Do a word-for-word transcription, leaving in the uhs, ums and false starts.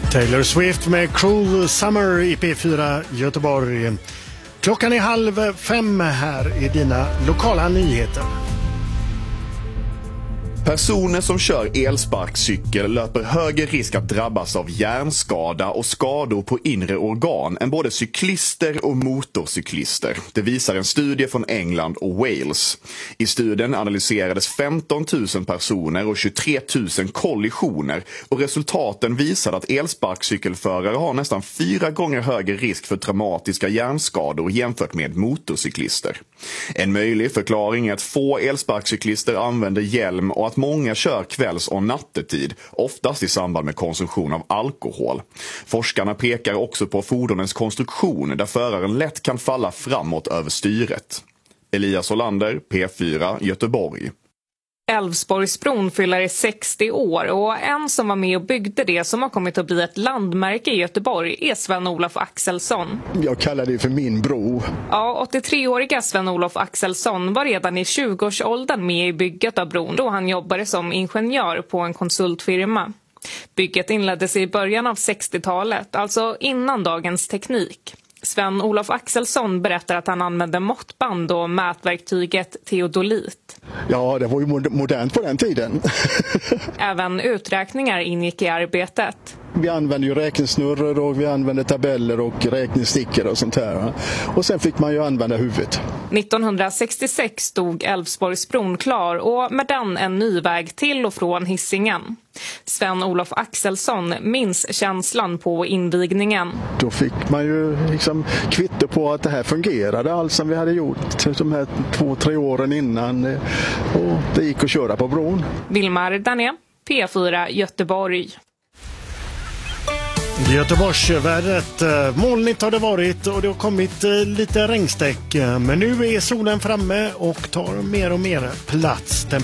Taylor Swift med Cruel Summer i P fyra Göteborg. Klockan är halv fem här i dina lokala nyheter. Personer som kör elsparkcykel löper högre risk att drabbas av hjärnskada och skador på inre organ än både cyklister och motorcyklister. Det visar en studie från England och Wales. I studien analyserades femton tusen personer och tjugotre tusen kollisioner och resultaten visade att elsparkcykelförare har nästan fyra gånger högre risk för traumatiska hjärnskador jämfört med motorcyklister. En möjlig förklaring är att få elsparkcyklister använder hjälm och att många kör kvälls- och nattetid, oftast i samband med konsumtion av alkohol. Forskarna pekar också på fordonens konstruktion där föraren lätt kan falla framåt över styret. Elias Olander, P fyra, Göteborg. Älvsborgsbron fyller sextio år och en som var med och byggde det som har kommit att bli ett landmärke i Göteborg är Sven-Olof Axelsson. Jag kallar det för min bro. Ja, åttiotre-åriga Sven-Olof Axelsson var redan i tjugoårsåldern med i bygget av bron då han jobbade som ingenjör på en konsultfirma. Bygget inleddes i början av sextiotalet, alltså innan dagens teknik. Sven-Olof Axelsson berättar att han använde måttband och mätverktyget teodolit. Ja, det var ju modernt på den tiden. Även uträkningar ingick i arbetet. Vi använde ju räknesnurror och vi använde tabeller och räknestickor och sånt här. Och sen fick man ju använda huvudet. nittonhundrasextiosex stod Älvsborgsbron klar och med den en ny väg till och från Hisingen. Sven-Olof Axelsson minns känslan på invigningen. Då fick man ju liksom kvitto på att det här fungerade, allt som vi hade gjort de här två, tre åren innan. Och det gick att köra på bron. Vilmar Dané, P fyra Göteborg. Göteborgsvädret, molnigt har det varit och det har kommit lite regnstäck. Men nu är solen framme och tar mer och mer plats.